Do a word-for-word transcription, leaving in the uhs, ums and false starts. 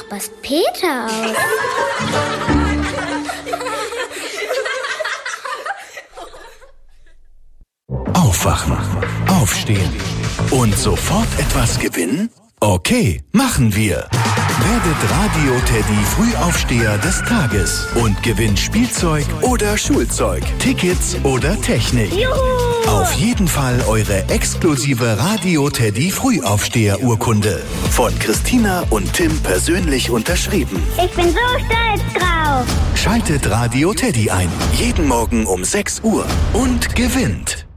Nachbars Peter aus. Aufwachen, aufstehen und sofort etwas gewinnen? Okay, machen wir. Werdet Radio-Teddy Frühaufsteher des Tages und gewinnt Spielzeug oder Schulzeug, Tickets oder Technik. Juhu! Auf jeden Fall eure exklusive Radio-Teddy Frühaufsteher-Urkunde. Von Christina und Tim persönlich unterschrieben. Ich bin so stolz drauf. Schaltet Radio-Teddy ein. Jeden Morgen um sechs Uhr und gewinnt.